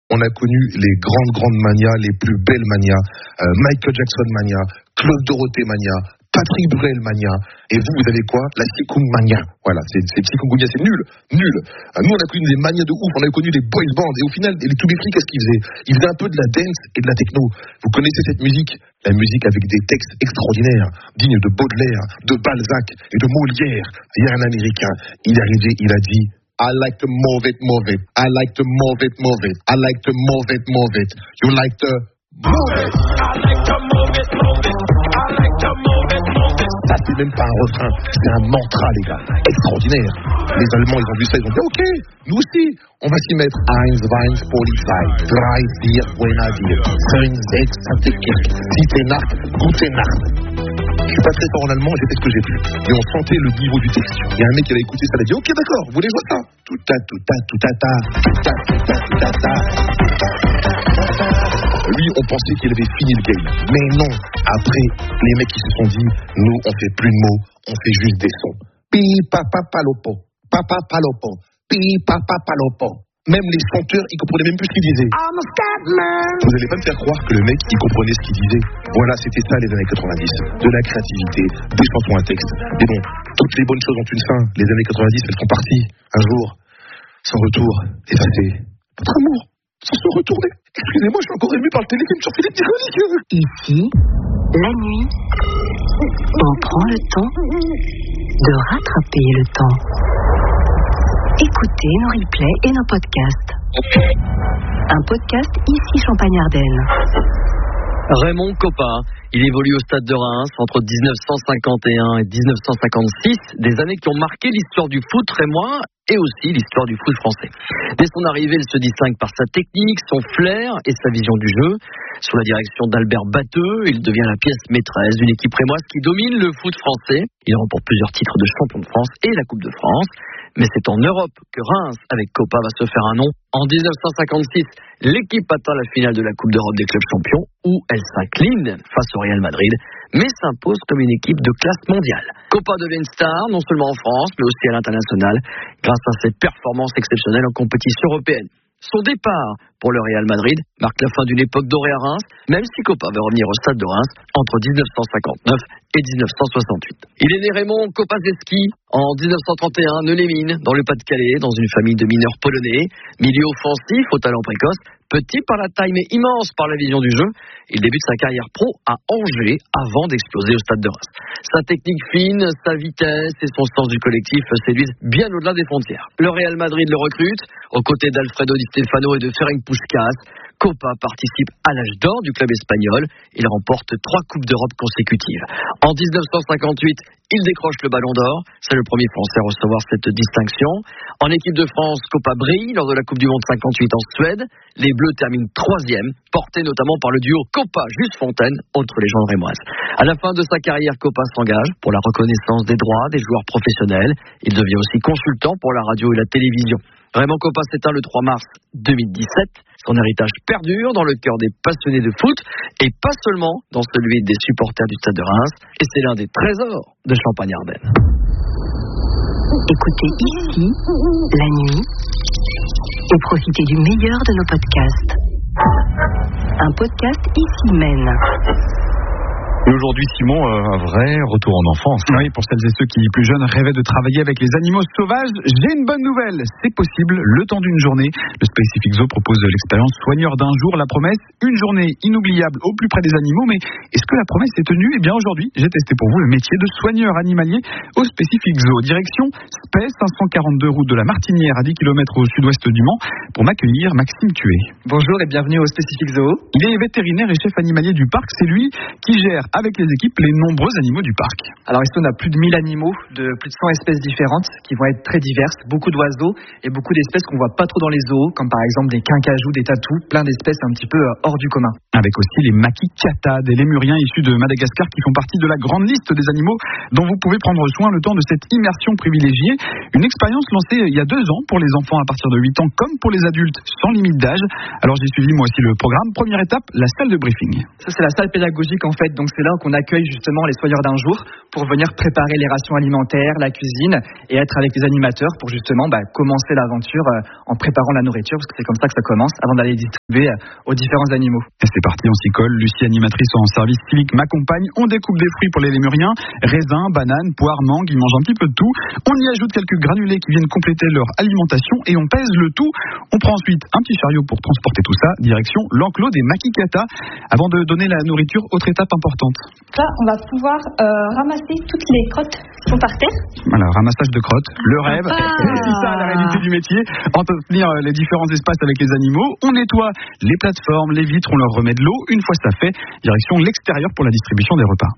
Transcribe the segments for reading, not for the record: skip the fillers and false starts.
on a connu les grandes manias, les plus belles manias, Michael Jackson mania, Claude Dorothée mania, Patrick Bruel mania, et vous avez quoi? La Sikung mania. Voilà, c'est Chikungunya, c'est nul. Nous, on a connu des manias de ouf, on a connu les boy bands, et au final, les To Be Free, qu'est-ce qu'ils faisaient? Ils faisaient un peu de la dance et de la techno. Vous connaissez cette musique? La musique avec des textes extraordinaires, dignes de Baudelaire, de Balzac et de Molière. Il y a un Américain, il est arrivé, il a dit: I like to move it. I like to move it. I like to move it. You like to move it. I like to move it. I like to move it. Ça, c'est même pas un refrain, c'est un mantra, les gars. Extraordinaire. Les Allemands, ils ont vu ça, ils ont dit: ok, nous aussi, on va s'y mettre. 1, 2, Polizei, 3, 4, Grenadier, 5, 6, Sattekirk, Gute Nacht, Gute Nacht. Je suis pas très fort en allemand, j'ai fait ce que j'ai pu. Mais on sentait le niveau du texte. Il y a un mec qui avait écouté ça, il a dit: ok, d'accord, vous voulez jouer ça? Tout ta. Lui, on pensait qu'il avait fini le game. Mais non. Après, les mecs qui se sont dit: nous, on fait plus de mots, on fait juste des sons. Pi papa palopo, papa palopo, pi papa palopo. Même les chanteurs, ils comprenaient même plus ce qu'ils disaient. Vous allez pas me faire croire que le mec, il comprenait ce qu'il disait. Voilà, c'était ça les années 90. De la créativité, des chansons à texte. Mais bon, toutes les bonnes choses ont une fin. Les années 90, elles sont parties. Un jour, sans retour, effacées. Votre amour, sans se retourner. Excusez-moi, je suis encore ému par le téléfilm sur Philippe Tironi. Ici, la nuit, on prend le temps de rattraper le temps. Écoutez nos replays et nos podcasts. Un podcast ici Champagne-Ardenne. Raymond Kopa, il évolue au Stade de Reims entre 1951 et 1956, des années qui ont marqué l'histoire du foot rémois et aussi l'histoire du foot français. Dès son arrivée, il se distingue par sa technique, son flair et sa vision du jeu. Sous la direction d'Albert Batteux, il devient la pièce maîtresse d'une équipe rémoise qui domine le foot français. Il remporte plusieurs titres de champion de France et la Coupe de France. Mais c'est en Europe que Reims, avec Kopa, va se faire un nom. En 1956, l'équipe atteint la finale de la Coupe d'Europe des clubs champions, où elle s'incline face au Real Madrid, mais s'impose comme une équipe de classe mondiale. Kopa devient une star, non seulement en France, mais aussi à l'international, grâce à ses performances exceptionnelles en compétition européenne. Son départ pour le Real Madrid marque la fin d'une époque dorée à Reims, même si Kopa va revenir au Stade de Reims entre 1959 et 1968. Il est né Raymond Kopaczewski en 1931 à Neulémine, dans le Pas-de-Calais, dans une famille de mineurs polonais. Milieu offensif au talent précoce, petit par la taille mais immense par la vision du jeu, il débute sa carrière pro à Angers avant d'exploser au Stade de Reims. Sa technique fine, sa vitesse et son sens du collectif séduisent bien au-delà des frontières. Le Real Madrid le recrute, aux côtés d'Alfredo Di Stefano et de Ferenc Puskás. Kopa participe à l'âge d'or du club espagnol. Il remporte 3 Coupes d'Europe consécutives. En 1958, il décroche le Ballon d'Or. C'est le premier Français à recevoir cette distinction. En équipe de France, Kopa brille lors de la Coupe du Monde 58 en Suède. Les Bleus terminent 3e, portés notamment par le duo Kopa-Just Fontaine, autre légende rémoise. À la fin de sa carrière, Kopa s'engage pour la reconnaissance des droits des joueurs professionnels. Il devient aussi consultant pour la radio et la télévision. Raymond Kopa s'éteint le 3 mars 2017. Son héritage perdure dans le cœur des passionnés de foot et pas seulement dans celui des supporters du Stade de Reims. Et c'est l'un des trésors de Champagne-Ardenne. Écoutez ici, la nuit, et profitez du meilleur de nos podcasts. Un podcast ici mène. Et aujourd'hui, Simon, un vrai retour en enfance. Oui, pour celles et ceux qui, plus jeunes, rêvaient de travailler avec les animaux sauvages, j'ai une bonne nouvelle. C'est possible, le temps d'une journée. Le Specific Zoo propose l'expérience soigneur d'un jour. La promesse, une journée inoubliable au plus près des animaux. Mais est-ce que la promesse est tenue? Eh bien, aujourd'hui, j'ai testé pour vous le métier de soigneur animalier au Specific Zoo. Direction Spey, 542 route de la Martinière, à 10 km au sud-ouest du Mans, pour m'accueillir Maxime Tué. Bonjour et bienvenue au Specific Zoo. Il est vétérinaire et chef animalier du parc. C'est lui qui gère avec les équipes les nombreux animaux du parc. Alors ici on a plus de 1000 animaux de plus de 100 espèces différentes qui vont être très diverses, beaucoup d'oiseaux et beaucoup d'espèces qu'on voit pas trop dans les zoos, comme par exemple des quincajous, des tatous, plein d'espèces un petit peu hors du commun. Avec aussi les makikata, des lémuriens issus de Madagascar qui font partie de la grande liste des animaux dont vous pouvez prendre soin le temps de cette immersion privilégiée. Une expérience lancée il y a 2 ans pour les enfants à partir de 8 ans comme pour les adultes sans limite d'âge. Alors j'ai suivi moi aussi le programme. Première étape, la salle de briefing. Ça c'est la salle pédagogique en fait, donc c'est là qu'on accueille justement les soigneurs d'un jour pour venir préparer les rations alimentaires, la cuisine et être avec les animateurs pour justement commencer l'aventure en préparant la nourriture, parce que c'est comme ça que ça commence avant d'aller distribuer aux différents animaux. Et c'est parti, on s'y colle. Lucie, animatrice en service civique, m'accompagne. On découpe des fruits pour les lémuriens, raisins, bananes, poires, mangues, ils mangent un petit peu de tout. On y ajoute quelques granulés qui viennent compléter leur alimentation et on pèse le tout. On prend ensuite un petit chariot pour transporter tout ça, direction l'enclos des makikata. Avant de donner la nourriture, autre étape importante. Là, on va pouvoir ramasser toutes les crottes qui sont par terre. Voilà, ramassage de crottes, le rêve. C'est ça la réalité du métier. Entretenir les différents espaces avec les animaux. On nettoie les plateformes, les vitres, on leur remet de l'eau. Une fois ça fait, direction l'extérieur pour la distribution des repas.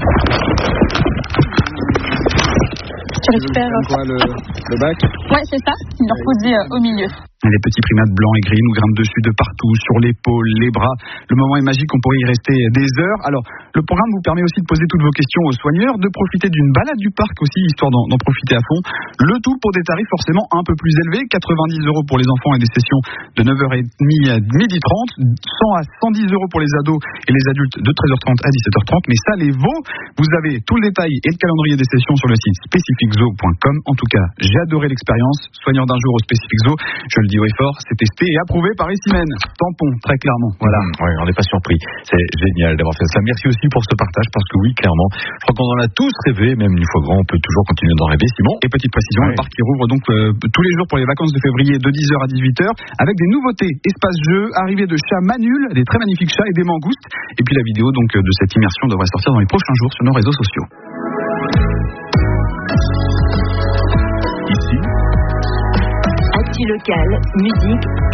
Tu récupères le bac? Ouais, c'est ça. Il leur faut au milieu. Les petits primates blancs et gris nous grimpent dessus de partout, sur l'épaule, les bras. Le moment est magique, on pourrait y rester des heures. Alors, le programme vous permet aussi de poser toutes vos questions aux soigneurs, de profiter d'une balade du parc aussi, histoire d'en profiter à fond. Le tout pour des tarifs forcément un peu plus élevés, 90 € pour les enfants et des sessions de 9h30 à 12h30, 100 à 110 € pour les ados et les adultes de 13h30 à 17h30. Mais ça les vaut. Vous avez tout le détail et le calendrier des sessions sur le site specificzo.com. En tout cas, j'ai adoré l'expérience. Soigneur d'un jour au Specific Zoo, je le dis haut et fort, c'est testé et approuvé par Issimène. Tampon, très clairement. Voilà. Oui, on n'est pas surpris. C'est génial d'avoir fait ça. Merci aussi pour ce partage, parce que oui, clairement, je crois qu'on en a tous rêvé, même une fois grand, on peut toujours continuer d'en rêver, Simon. Et petite précision, le parc qui rouvre donc tous les jours pour les vacances de février de 10h à 18h, avec des nouveautés, espace-jeu, arrivée de chats manuls, des très magnifiques chats et des mangoustes. Et puis la vidéo donc de cette immersion devrait sortir dans les prochains jours sur nos réseaux sociaux. Actu locale, musique